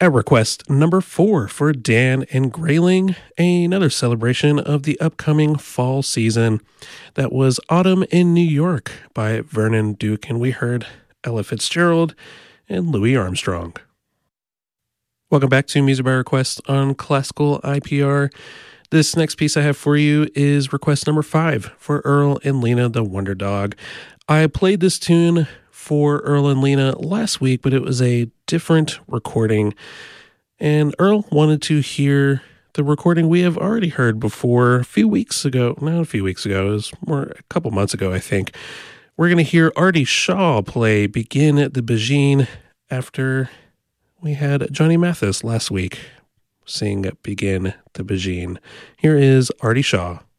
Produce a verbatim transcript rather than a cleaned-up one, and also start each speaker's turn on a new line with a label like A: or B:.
A: At request number four for Dan and Grayling, another celebration of the upcoming fall season. That was Autumn in New York by Vernon Duke, and we heard Ella Fitzgerald and Louis Armstrong. Welcome back to Music by Request on Classical I P R. This next piece I have for you is request number five for Earl and Lena the Wonder Dog. I played this tune for Earl and Lena last week, but it was a different recording. And Earl wanted to hear the recording we have already heard before a few weeks ago. Not a few weeks ago, it was more a couple months ago, I think. We're going to hear Artie Shaw play Begin at the Beguine after we had Johnny Mathis last week sing Begin the Beguine. Here is Artie Shaw.